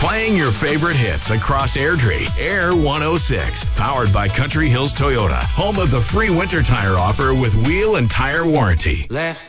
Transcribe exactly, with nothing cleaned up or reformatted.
Playing your favorite hits across Airdrie. Air one oh six. Powered by Country Hills Toyota. Home of the free winter tire offer with wheel and tire warranty. Left